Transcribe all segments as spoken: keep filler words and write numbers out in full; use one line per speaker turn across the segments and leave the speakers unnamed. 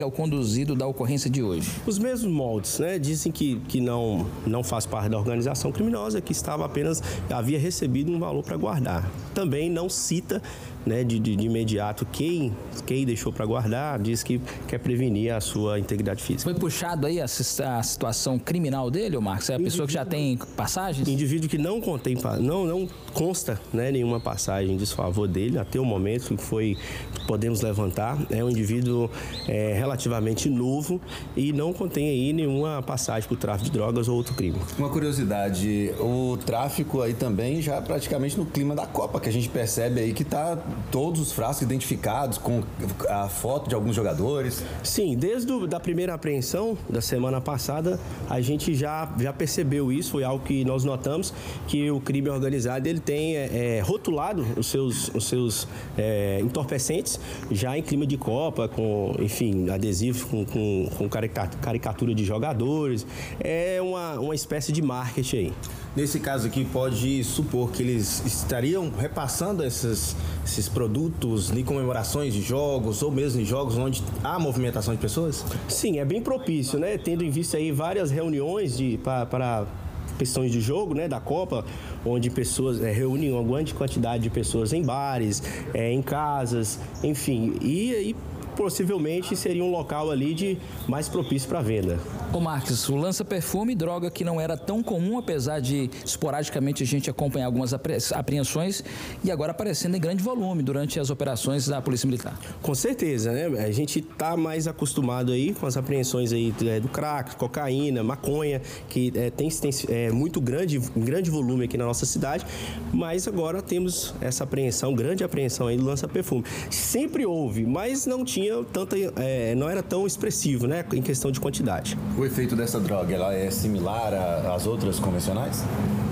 É o conduzido da ocorrência de hoje.
Os mesmos moldes, né? Dizem que, que não, não faz parte da organização criminosa, que estava apenas, havia recebido um valor para guardar. Também não cita, né, de, de, de imediato quem, quem deixou para guardar, diz que quer prevenir a sua integridade física.
Foi puxado aí a, a situação criminal dele, ô Marcos? É a indivíduo, pessoa que já tem passagens?
Indivíduo que não contém, não, não consta, né, nenhuma passagem em desfavor dele, até o momento que foi, podemos levantar, é um indivíduo é, relativamente novo e não contém aí nenhuma passagem por tráfico de drogas ou outro crime.
Uma curiosidade, o tráfico aí também já praticamente no clima da Copa, que a gente percebe aí que está todos os frascos identificados com a foto de alguns jogadores.
Sim, desde a primeira apreensão da semana passada, a gente já, já percebeu isso, foi algo que nós notamos, que o crime organizado ele tem é, é, rotulado os seus, os seus é, entorpecentes já em clima de Copa, com, enfim, adesivos com, com, com caricatura de jogadores, é uma, uma espécie de marketing aí.
Nesse caso aqui, pode supor que eles estariam repassando esses, esses produtos em comemorações de jogos ou mesmo em jogos onde há movimentação de pessoas?
Sim, é bem propício, né? Tendo em vista aí várias reuniões de, para questões de jogo, né, da Copa, onde pessoas é, reúnem uma grande quantidade de pessoas em bares, é, em casas, enfim, e aí possivelmente seria um local ali de mais propício para venda.
Ô Marcos, o lança-perfume, droga que não era tão comum, apesar de esporadicamente a gente acompanhar algumas apreensões e agora aparecendo em grande volume durante as operações da Polícia Militar.
Com certeza, né? A gente está mais acostumado aí com as apreensões aí do crack, cocaína, maconha, que é, tem, tem é, muito grande, grande volume aqui na nossa cidade, mas agora temos essa apreensão, grande apreensão aí do lança-perfume. Sempre houve, mas não tinha tanta, é, não era tão expressivo, né, em questão de quantidade.
O efeito dessa droga, ela é similar às outras convencionais?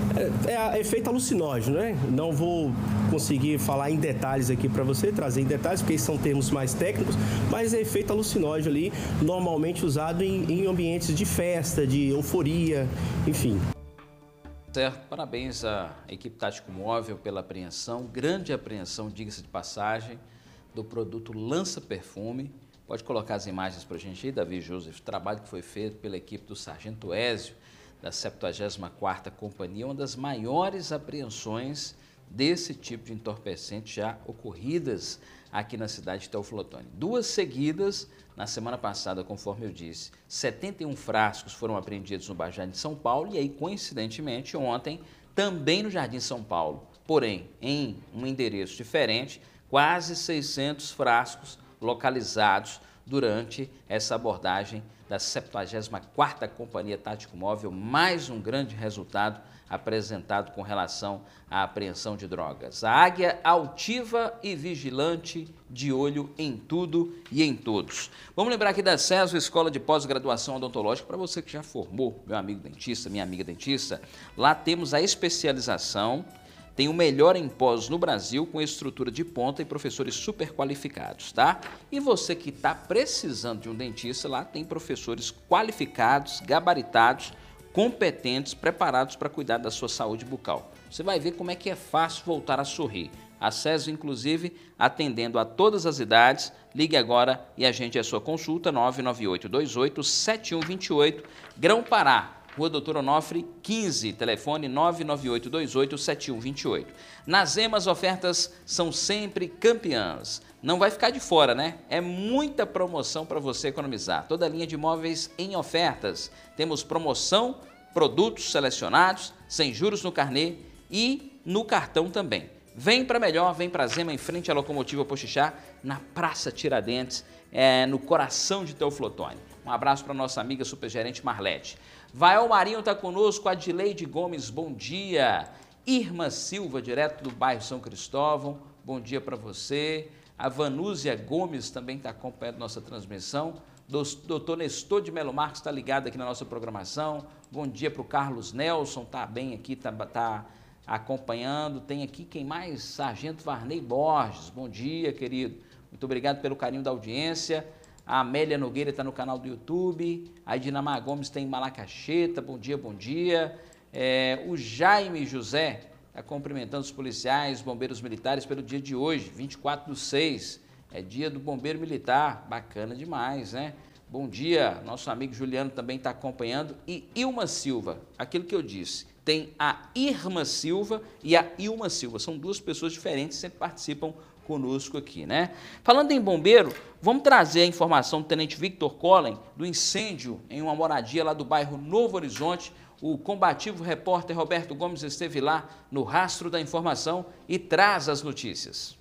É, é efeito alucinógeno, né? Não vou conseguir falar em detalhes aqui para você, trazer em detalhes, porque são termos mais técnicos, mas é efeito alucinógeno ali, normalmente usado em, em ambientes de festa, de euforia, enfim.
Certo, parabéns à equipe Tático Móvel pela apreensão, grande apreensão, diga-se de passagem, do produto lança-perfume. Pode colocar as imagens para a gente aí, Davi Joseph, trabalho que foi feito pela equipe do Sargento Ézio, da septuagésima quarta Companhia, uma das maiores apreensões desse tipo de entorpecente já ocorridas aqui na cidade de Teófilo Otoni. Duas seguidas, na semana passada, conforme eu disse, setenta e um frascos foram apreendidos no Baixo Jardim de São Paulo e aí, coincidentemente, ontem, também no Jardim São Paulo, porém, em um endereço diferente, quase seiscentos frascos localizados durante essa abordagem da septuagésima quarta Companhia Tático Móvel, mais um grande resultado apresentado com relação à apreensão de drogas. A águia altiva e vigilante, de olho em tudo e em todos. Vamos lembrar aqui da SESO, Escola de Pós-Graduação Odontológica, para você que já formou, meu amigo dentista, minha amiga dentista, lá temos a especialização. Tem o melhor em pós no Brasil, com estrutura de ponta e professores super qualificados, tá? E você que está precisando de um dentista, lá tem professores qualificados, gabaritados, competentes, preparados para cuidar da sua saúde bucal. Você vai ver como é que é fácil voltar a sorrir. A SESO, inclusive, atendendo a todas as idades. Ligue agora e agende a sua consulta, nove nove oito dois oito sete um dois oito, Grão-Pará. Rua Doutor Onofre, quinze, telefone nove nove oito dois oito sete um dois oito. Nas EMAs, ofertas são sempre campeãs. Não vai ficar de fora, né? É muita promoção para você economizar. Toda a linha de imóveis em ofertas. Temos promoção, produtos selecionados, sem juros no carnê e no cartão também. Vem para melhor, vem para Zema, em frente à Locomotiva Poxixá, na Praça Tiradentes, é, no coração de Teófilo Otoni. Um abraço para nossa amiga supergerente Marlete. Vael Marinho está conosco, Adileide Gomes, bom dia. Irma Silva, direto do bairro São Cristóvão, bom dia para você. A Vanúzia Gomes também está acompanhando nossa transmissão. Doutor Nestor de Melo Marques está ligado aqui na nossa programação. Bom dia para o Carlos Nelson, está bem aqui, está tá acompanhando. Tem aqui quem mais? Sargento Varney Borges, bom dia, querido. Muito obrigado pelo carinho da audiência. A Amélia Nogueira está no canal do YouTube. A Dinamar Gomes tem Malacacheta. Bom dia, bom dia. É, o Jaime José está cumprimentando os policiais, bombeiros militares pelo dia de hoje, vinte e quatro do seis. É dia do bombeiro militar, bacana demais, né? Bom dia, nosso amigo Juliano também está acompanhando. E Ilma Silva, aquilo que eu disse, tem a Irma Silva e a Ilma Silva. São duas pessoas diferentes que sempre participam conosco aqui, né? Falando em bombeiro, vamos trazer a informação do Tenente Victor Collen do incêndio em uma moradia lá do bairro Novo Horizonte. O combativo repórter Roberto Gomes esteve lá no rastro da informação e traz as notícias.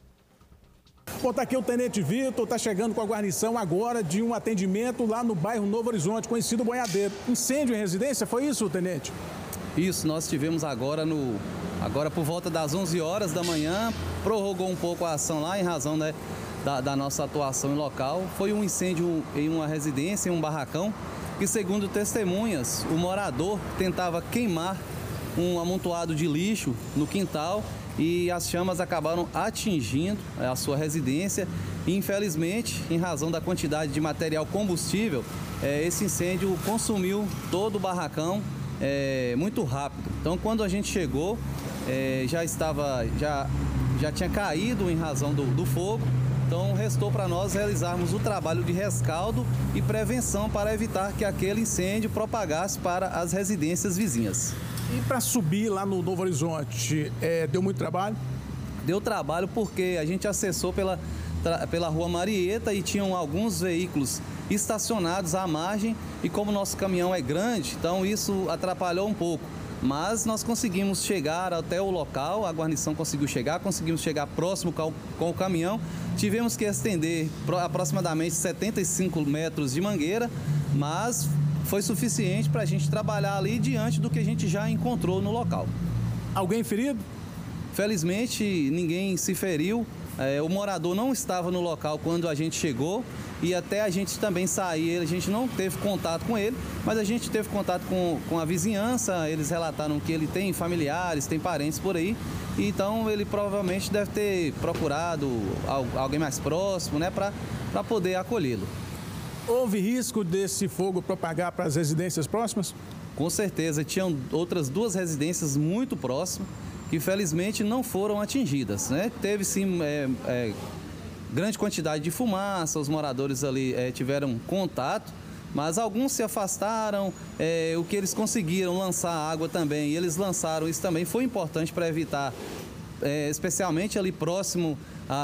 Bom, tá aqui o Tenente Vitor, tá chegando com a guarnição agora de um atendimento lá no bairro Novo Horizonte, conhecido Boiadeiro. Incêndio em residência, foi isso, Tenente?
Isso, nós tivemos agora, no, agora por volta das onze horas da manhã, prorrogou um pouco a ação lá em razão, né, da, da nossa atuação em local. Foi um incêndio em uma residência, em um barracão, que segundo testemunhas, o morador tentava queimar um amontoado de lixo no quintal e as chamas acabaram atingindo a sua residência e, infelizmente, em razão da quantidade de material combustível, esse incêndio consumiu todo o barracão é, muito rápido. Então, quando a gente chegou, é, já estava, já, já tinha caído em razão do, do fogo. Então, restou para nós realizarmos o trabalho de rescaldo e prevenção para evitar que aquele incêndio propagasse para as residências vizinhas.
E para subir lá no Novo Horizonte, é, deu muito trabalho?
Deu trabalho porque a gente acessou pela, pela Rua Marieta e tinham alguns veículos estacionados à margem e como nosso caminhão é grande, então isso atrapalhou um pouco. Mas nós conseguimos chegar até o local, a guarnição conseguiu chegar, conseguimos chegar próximo com o caminhão. Tivemos que estender aproximadamente setenta e cinco metros de mangueira, mas foi suficiente para a gente trabalhar ali diante do que a gente já encontrou no local.
Alguém ferido?
Felizmente, ninguém se feriu. É, o morador não estava no local quando a gente chegou e até a gente também sair, a gente não teve contato com ele, mas a gente teve contato com, com a vizinhança, eles relataram que ele tem familiares, tem parentes por aí, então ele provavelmente deve ter procurado alguém mais próximo, né, para para poder acolhê-lo.
Houve risco desse fogo propagar para as residências próximas?
Com certeza, tinham outras duas residências muito próximas, que felizmente não foram atingidas, né? Teve sim é, é, grande quantidade de fumaça, os moradores ali é, tiveram contato, mas alguns se afastaram, é, o que eles conseguiram lançar água também, e eles lançaram, isso também foi importante para evitar, é, especialmente ali próximo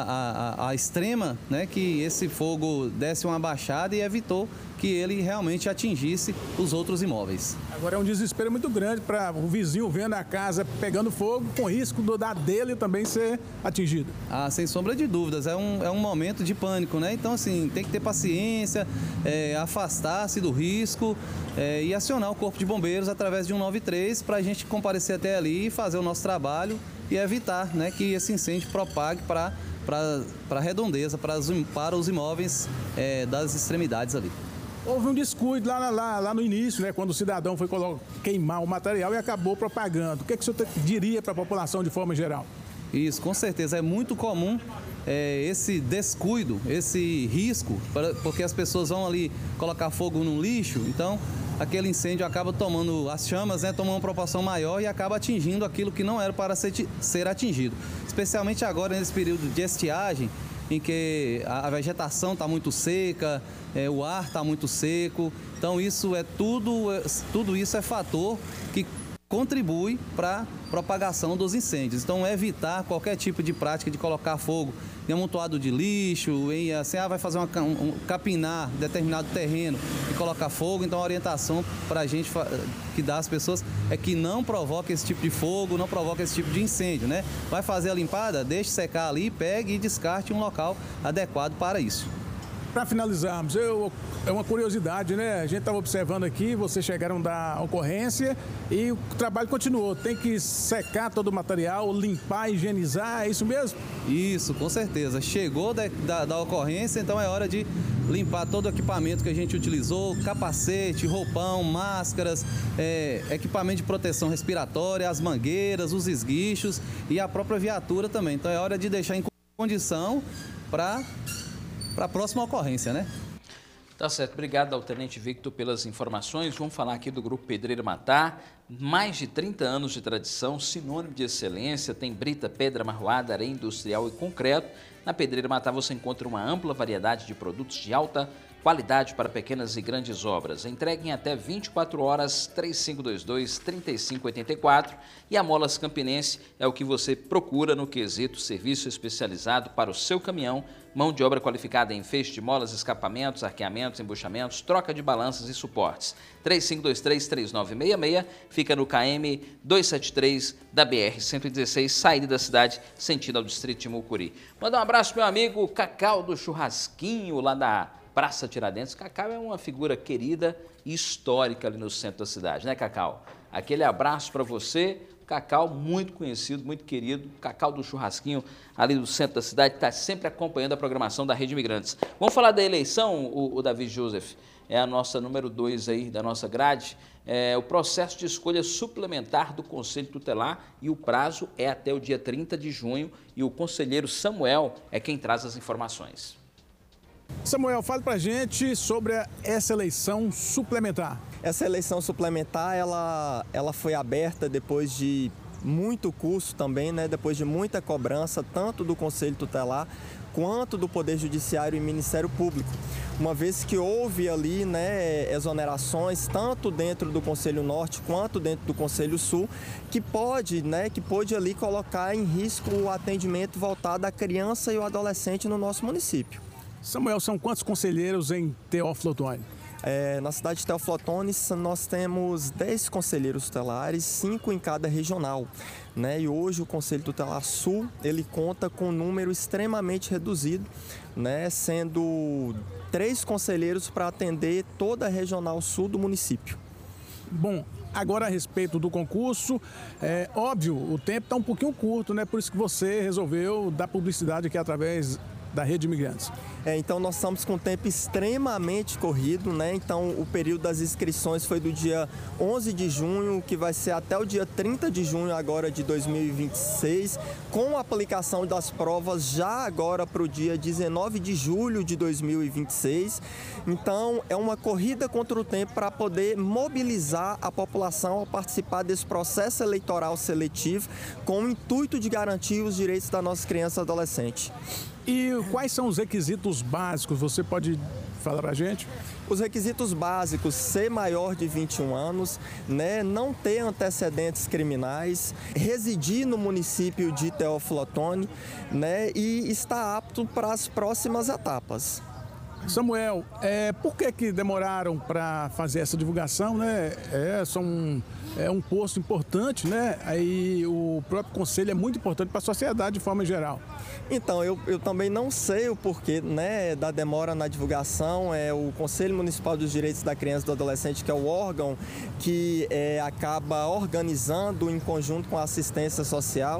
à, à, à extrema, né, que esse fogo desse uma baixada e evitou que ele realmente atingisse os outros imóveis.
Agora é um desespero muito grande para o vizinho vendo a casa pegando fogo, com risco do da dele também ser atingido.
Ah, sem sombra de dúvidas, é um, é um momento de pânico, né? Então, assim, tem que ter paciência, é, afastar-se do risco é, e acionar o Corpo de Bombeiros através de um nove três para a gente comparecer até ali e fazer o nosso trabalho e evitar, né, que esse incêndio propague para para a redondeza, para, as, para os imóveis é, das extremidades ali.
Houve um descuido lá, lá, lá no início, né, quando o cidadão foi queimar o material e acabou propagando. O que, é que o senhor diria para a população de forma geral?
Isso, com certeza. É muito comum é, esse descuido, esse risco, porque as pessoas vão ali colocar fogo no lixo, então aquele incêndio acaba tomando as chamas, né, toma uma proporção maior e acaba atingindo aquilo que não era para ser, ser atingido. Especialmente agora, nesse período de estiagem, em que a vegetação está muito seca, é, o ar está muito seco. Então isso é tudo, tudo isso é fator que contribui para a propagação dos incêndios. Então evitar qualquer tipo de prática de colocar fogo em amontoado de lixo, em, assim, ah, vai fazer uma, um, capinar determinado terreno e colocar fogo. Então a orientação para a gente que dá às pessoas é que não provoque esse tipo de fogo, não provoque esse tipo de incêndio, né? Vai fazer a limpada, deixe secar ali, pegue e descarte um local adequado para isso.
Para finalizarmos, eu, é uma curiosidade, né? A gente estava observando aqui, vocês chegaram da ocorrência e o trabalho continuou. Tem que secar todo o material, limpar, higienizar, é isso mesmo?
Isso, com certeza. Chegou da, da, da ocorrência, então é hora de limpar todo o equipamento que a gente utilizou, capacete, roupão, máscaras, é, equipamento de proteção respiratória, as mangueiras, os esguichos e a própria viatura também. Então é hora de deixar em condição para para a próxima ocorrência, né?
Tá certo. Obrigado ao Tenente Victor pelas informações. Vamos falar aqui do Grupo Pedreiro Matar. Mais de trinta anos de tradição, sinônimo de excelência, tem brita, pedra, marroada, areia industrial e concreto. Na Pedreira Matá você encontra uma ampla variedade de produtos de alta qualidade para pequenas e grandes obras. Entregue em até vinte e quatro horas, três cinco dois dois, três cinco oito quatro. E a Molas Campinense é o que você procura no quesito serviço especializado para o seu caminhão, mão de obra qualificada em feixe de molas, escapamentos, arqueamentos, embuchamentos, troca de balanças e suportes. três cinco dois três, três nove seis seis fica no K M duzentos e setenta e três da B R cento e dezesseis, saída da cidade, sentido ao distrito de Mucuri. Manda um abraço pro meu amigo Cacau do Churrasquinho, lá da Praça Tiradentes. Cacau é uma figura querida e histórica ali no centro da cidade, né, Cacau? Aquele abraço para você. Cacau, muito conhecido, muito querido, Cacau do Churrasquinho, ali do centro da cidade, está sempre acompanhando a programação da Rede Imigrantes. Vamos falar da eleição, o, o Davi Joseph, é a nossa número dois aí da nossa grade, é o processo de escolha suplementar do Conselho Tutelar e o prazo é até o dia trinta de junho e o conselheiro Samuel é quem traz as informações.
Samuel, fale pra gente sobre essa eleição suplementar.
Essa eleição suplementar, ela, ela foi aberta depois de muito custo também, né? Depois de muita cobrança, tanto do Conselho Tutelar quanto do Poder Judiciário e Ministério Público. Uma vez que houve ali, né, exonerações, tanto dentro do Conselho Norte quanto dentro do Conselho Sul, que pode, né, que pode ali colocar em risco o atendimento voltado à criança e ao adolescente no nosso município.
Samuel, são quantos conselheiros em Teófilo Otoni?
É, na cidade de Teófilo Otoni, nós temos dez conselheiros tutelares, cinco em cada regional, né? E hoje o Conselho Tutelar Sul, ele conta com um número extremamente reduzido, né? Sendo três conselheiros para atender toda a regional sul do município.
Bom, agora a respeito do concurso, é óbvio, o tempo está um pouquinho curto, né? Por isso que você resolveu dar publicidade aqui através da Rede Imigrantes.
É, então nós estamos com um tempo extremamente corrido, né? Então o período das inscrições foi do dia onze de junho, que vai ser até o dia trinta de junho agora de dois mil e vinte e seis, com a aplicação das provas já agora para o dia dezenove de julho de dois mil e vinte e seis. Então é uma corrida contra o tempo para poder mobilizar a população a participar desse processo eleitoral seletivo com o intuito de garantir os direitos da nossa criança e adolescente.
E quais são os requisitos básicos? Você pode falar para a gente?
Os requisitos básicos: ser maior de vinte e um anos, né, não ter antecedentes criminais, residir no município de Teófilo Otoni, né, e estar apto para as próximas etapas.
Samuel, é, por que que demoraram para fazer essa divulgação, né? É, são, é um posto importante, né? Aí o próprio conselho é muito importante para a sociedade de forma geral.
Então, eu, eu também não sei o porquê, né, da demora na divulgação. É o Conselho Municipal dos Direitos da Criança e do Adolescente, que é o órgão que é, acaba organizando em conjunto com a assistência social.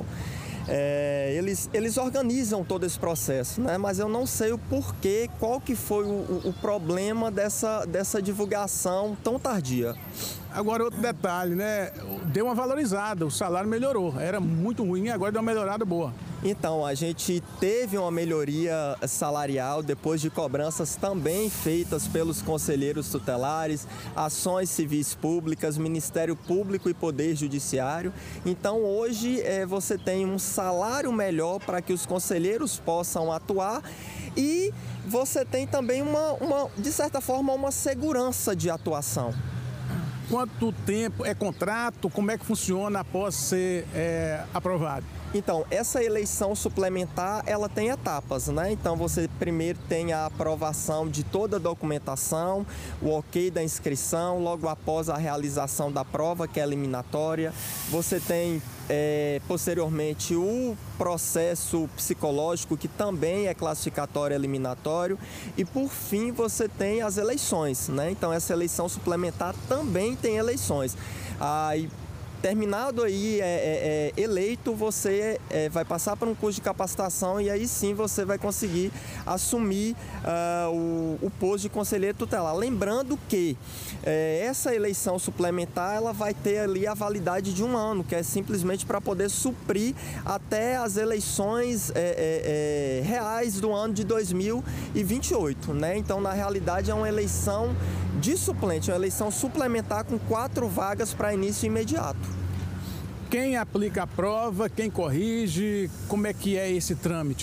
É, eles, eles organizam todo esse processo, né? Mas eu não sei o porquê, qual que foi o, o problema dessa, dessa divulgação tão tardia.
Agora, outro detalhe, né? Deu uma valorizada, o salário melhorou. Era muito ruim, agora deu uma melhorada boa.
Então, a gente teve uma melhoria salarial depois de cobranças também feitas pelos conselheiros tutelares, ações civis públicas, Ministério Público e Poder Judiciário. Então, hoje é, você tem um salário melhor para que os conselheiros possam atuar e você tem também, uma, uma, de certa forma, uma segurança de atuação.
Quanto tempo é contrato? Como é que funciona após ser é, aprovado?
Então, essa eleição suplementar, ela tem etapas, né? Então, você primeiro tem a aprovação de toda a documentação, o ok da inscrição, logo após a realização da prova, que é eliminatória. Você tem, é, posteriormente, o processo psicológico, que também é classificatório eliminatório. E, por fim, você tem as eleições, né? Então, essa eleição suplementar também tem eleições. Aí, terminado aí, é, é, é, eleito, você é, vai passar por um curso de capacitação e aí sim você vai conseguir assumir uh, o, o posto de conselheiro tutelar. Lembrando que é, essa eleição suplementar, ela vai ter ali a validade de um ano, que é simplesmente para poder suprir até as eleições é, é, é, reais do ano de dois mil e vinte e oito, né? Então, na realidade, é uma eleição de suplente, uma eleição suplementar com quatro vagas para início imediato.
Quem aplica a prova, quem corrige, como é que é esse trâmite?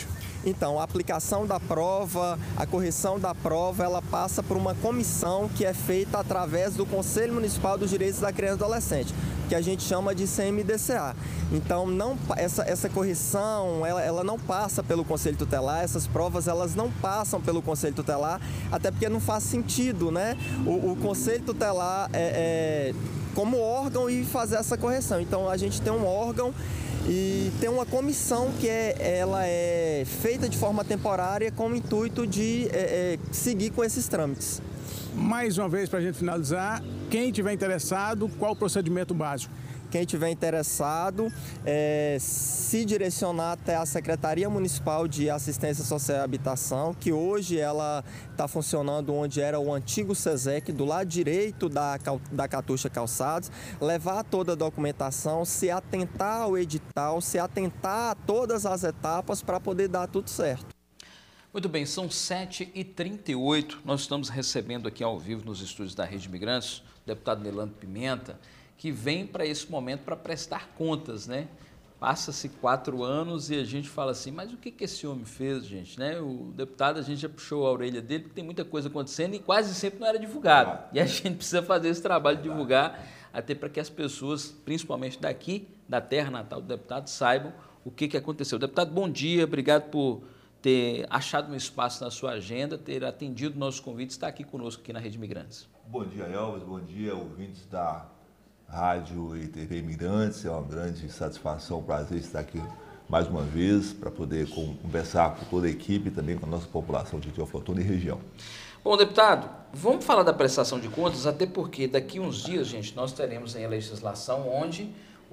Então, a aplicação da prova, a correção da prova, ela passa por uma comissão que é feita através do Conselho Municipal dos Direitos da Criança e do Adolescente, que a gente chama de C M D C A. Então, não, essa, essa correção, ela, ela não passa pelo Conselho Tutelar, essas provas, elas não passam pelo Conselho Tutelar, até porque não faz sentido, né? O, o Conselho Tutelar é, é como órgão e fazer essa correção. Então, a gente tem um órgão e tem uma comissão que é, ela é feita de forma temporária com o intuito de é, é, seguir com esses trâmites.
Mais uma vez, para a gente finalizar, quem tiver interessado, qual o procedimento básico?
Quem tiver interessado, é, se direcionar até a Secretaria Municipal de Assistência Social e Habitação, que hoje ela está funcionando onde era o antigo SESEC, do lado direito da, da Catuxa Calçados, levar toda a documentação, se atentar ao edital, se atentar a todas as etapas para poder dar tudo certo.
Muito bem, são sete e trinta e oito, nós estamos recebendo aqui ao vivo nos estúdios da Rede Imigrantes o deputado Nelando Pimenta, que vem para esse momento para prestar contas, né? Passa-se quatro anos e a gente fala assim, mas o que, que esse homem fez, gente? Né? O deputado, a gente já puxou a orelha dele, porque tem muita coisa acontecendo e quase sempre não era divulgado. E a gente precisa fazer esse trabalho de divulgar, até para que as pessoas, principalmente daqui, da terra natal do deputado, saibam o que, que aconteceu. Deputado, bom dia, obrigado por ter achado um espaço na sua agenda, ter atendido o nosso convite, estar aqui conosco aqui na Rede Imigrantes.
Bom dia, Elvis, bom dia, ouvintes da Rádio e T V Imigrantes. É uma grande satisfação, prazer estar aqui mais uma vez para poder conversar com toda a equipe e também com a nossa população de Teoflotone e região.
Bom, deputado, vamos falar da prestação de contas, até porque daqui uns dias, gente, nós teremos aí a legislação onde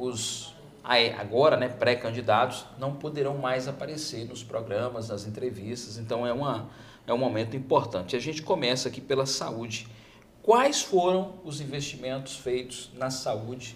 os agora, né, pré-candidatos não poderão mais aparecer nos programas, nas entrevistas, então é, uma, é um momento importante. A gente começa aqui pela saúde. Quais foram os investimentos feitos na saúde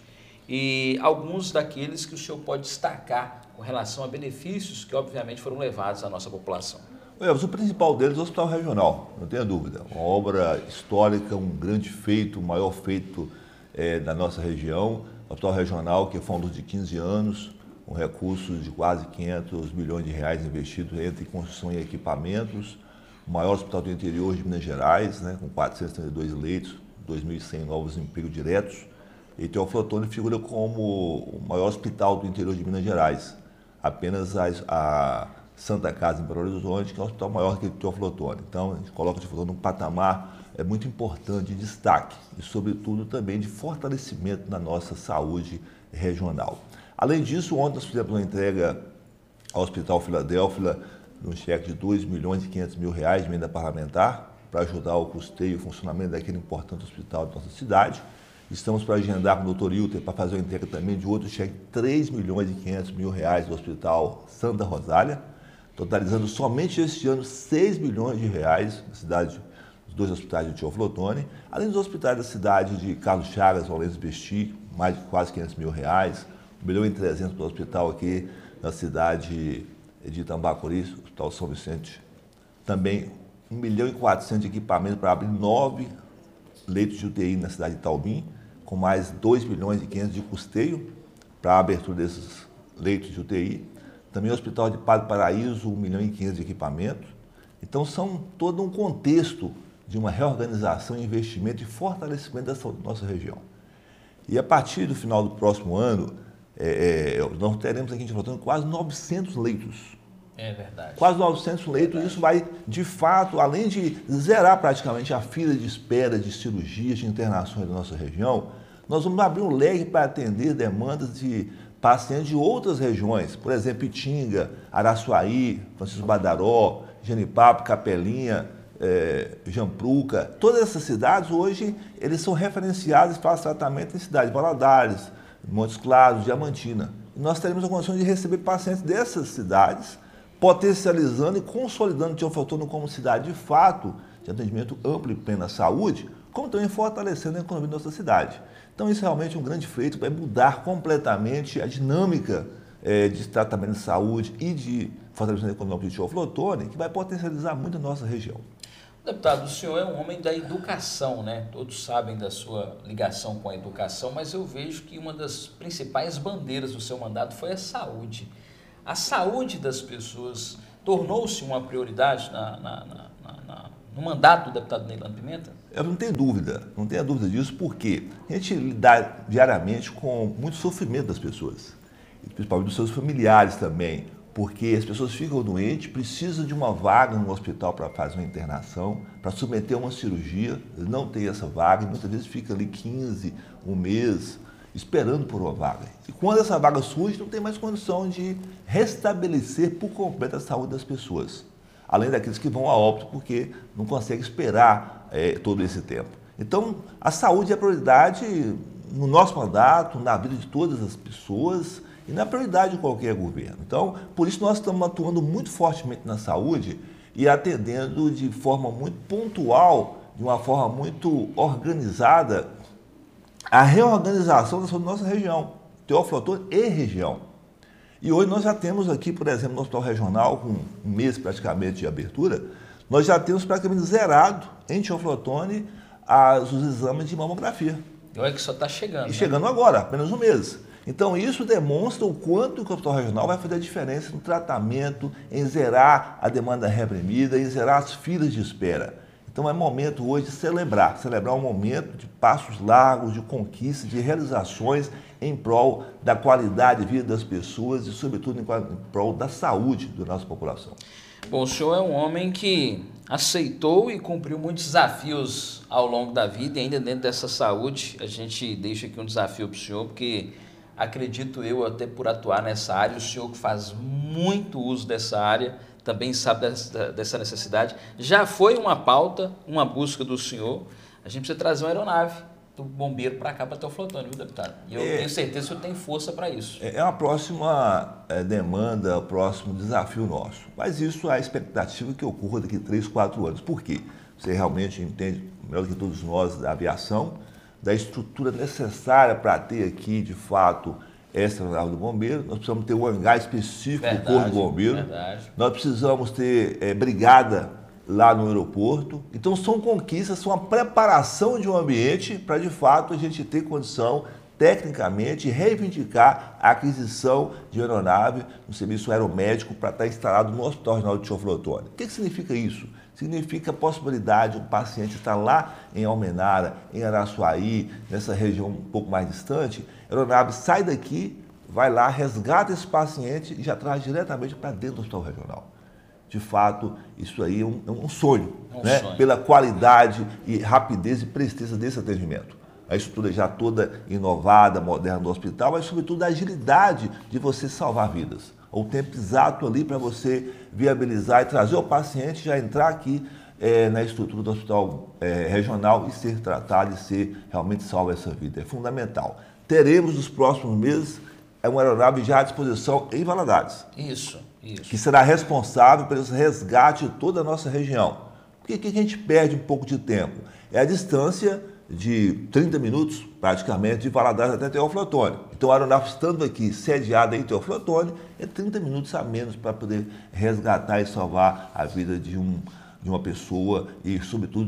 e alguns daqueles que o senhor pode destacar com relação a benefícios que, obviamente, foram levados à nossa população?
O principal deles é o Hospital Regional, não tenha dúvida. Uma obra histórica, um grande feito, o maior feito é, da nossa região. O Hospital Regional, que foi um de quinze anos, com recursos de quase quinhentos milhões de reais investidos entre construção e equipamentos. O maior hospital do interior de Minas Gerais, né, com quatrocentos e trinta e dois leitos, dois mil e cem novos empregos diretos. E Teoflotone figura como o maior hospital do interior de Minas Gerais. Apenas a, a Santa Casa em Belo Horizonte, que é um hospital maior que o Teoflotone. Então, a gente coloca o Teoflotone num patamar é muito importante de destaque e, sobretudo, também de fortalecimento na nossa saúde regional. Além disso, ontem nós fizemos uma entrega ao Hospital Filadélfia de um cheque de dois milhões e quinhentos mil reais de emenda parlamentar para ajudar o custeio e o funcionamento daquele importante hospital da nossa cidade. Estamos para agendar com o doutor Hilter para fazer uma entrega também de outro cheque de três milhões e quinhentos mil reais do Hospital Santa Rosália, totalizando somente este ano seis milhões de reais na cidade, dos dois hospitais de Teoflotone, além dos hospitais da cidade de Carlos Chagas, Valença Besti, mais de quase quinhentos mil reais, um milhão e trezentos para o hospital aqui na cidade de Itambacuri, Hospital São Vicente. Também um milhão e quatrocentos de equipamentos para abrir nove leitos de U T I na cidade de Itaubim, com mais dois milhões e quinhentos de custeio para a abertura desses leitos de U T I. Também o Hospital de Padre Paraíso, um milhão e quinhentos de equipamentos. Então, são todo um contexto de uma reorganização, investimento e fortalecimento da saúde da nossa região. E a partir do final do próximo ano, é, é, nós teremos aqui em Teoflotone quase novecentos leitos.
É verdade.
Quase novecentos leitos, isso vai, de fato, além de zerar praticamente a fila de espera de cirurgias, de internações da nossa região, nós vamos abrir um leque para atender demandas de pacientes de outras regiões, por exemplo, Itinga, Araçuaí, Francisco Badaró, Genipapo, Capelinha, é, Jampruca. Todas essas cidades hoje, eles são referenciadas para tratamento em cidades de Valadares, Montes Claros, Diamantina. E nós teremos a condição de receber pacientes dessas cidades, potencializando e consolidando o Teoflotone como cidade de fato de atendimento amplo e pleno à saúde, como também fortalecendo a economia da nossa cidade. Então isso é realmente um grande feito, vai mudar completamente a dinâmica é, de tratamento de saúde e de fortalecimento econômico de Teoflotone, que vai potencializar muito a nossa região.
Deputado, o senhor é um homem da educação, né? Todos sabem da sua ligação com a educação, mas eu vejo que uma das principais bandeiras do seu mandato foi a saúde. A saúde das pessoas tornou-se uma prioridade na, na, na, na, no mandato do deputado Neilano Pimenta?
Eu não tenho dúvida, não tenho dúvida disso, porque a gente lida diariamente com muito sofrimento das pessoas, principalmente dos seus familiares também, porque as pessoas ficam doentes, precisam de uma vaga no hospital para fazer uma internação, para submeter a uma cirurgia, não tem essa vaga, e muitas vezes fica ali quinze, um mês, esperando por uma vaga. E quando essa vaga surge, não tem mais condição de restabelecer por completo a saúde das pessoas. Além daqueles que vão a óbito porque não conseguem esperar é, todo esse tempo. Então, a saúde é a prioridade no nosso mandato, na vida de todas as pessoas e na prioridade de qualquer governo. Então, por isso nós estamos atuando muito fortemente na saúde e atendendo de forma muito pontual, de uma forma muito organizada, a reorganização da saúde da nossa região, Teófilo Otoni e região. E hoje nós já temos aqui, por exemplo, no Hospital Regional, com um mês praticamente de abertura, nós já temos praticamente zerado em Teófilo Otoni as, os exames de mamografia.
E olha que só está chegando.
E
né?
chegando agora, apenas um mês. Então isso demonstra o quanto o Hospital Regional vai fazer a diferença no tratamento, em zerar a demanda reprimida, em zerar as filas de espera. Então é momento hoje de celebrar, celebrar um momento de passos largos, de conquistas, de realizações em prol da qualidade de vida das pessoas e, sobretudo, em prol da saúde da nossa população.
Bom, o senhor é um homem que aceitou e cumpriu muitos desafios ao longo da vida e ainda dentro dessa saúde. A gente deixa aqui um desafio para o senhor, porque acredito eu, até por atuar nessa área, o senhor que faz muito uso dessa área, também sabe dessa, dessa necessidade. Já foi uma pauta, uma busca do senhor. A gente precisa trazer uma aeronave do bombeiro para cá, para Teófilo Otoni, viu, deputado? E eu é, tenho certeza que o senhor tem força para isso.
É uma próxima é, demanda, o próximo desafio nosso. Mas isso é a expectativa que ocorra daqui a três, quatro anos. Por quê? Você realmente entende, melhor do que todos nós, da aviação, da estrutura necessária para ter aqui, de fato, essa aeronave do bombeiro. Nós precisamos ter um hangar específico verdade, do Corpo do Bombeiro. Verdade. Nós precisamos ter é, brigada lá no aeroporto. Então são conquistas, são a preparação de um ambiente para, de fato, a gente ter condição, tecnicamente, reivindicar a aquisição de aeronave no serviço aeromédico para estar instalado no Hospital Regional de Teófilo Otoni. O que, que significa isso? Significa a possibilidade do paciente estar lá em Almenara, em Araçuaí, nessa região um pouco mais distante, a aeronave sai daqui, vai lá, resgata esse paciente e já traz diretamente para dentro do Hospital Regional. De fato, isso aí é um, é um sonho, é um né? sonho, pela qualidade e rapidez e presteza desse atendimento. A estrutura já toda inovada, moderna do hospital, mas sobretudo a agilidade de você salvar vidas. O tempo exato ali para você viabilizar e trazer o paciente, já entrar aqui é, na estrutura do hospital é, regional e ser tratado e ser realmente salvo essa vida. É fundamental. Teremos nos próximos meses uma aeronave já à disposição em Valadares.
Isso, isso.
Que será responsável pelo resgate de toda a nossa região. Porque aqui a gente perde um pouco de tempo. É a distância de trinta minutos, praticamente, de Valadares até Teófilo Otoni. Então, a aeronave estando aqui, sediada em Teófilo Otoni, é trinta minutos a menos para poder resgatar e salvar a vida de, um, de uma pessoa e, sobretudo,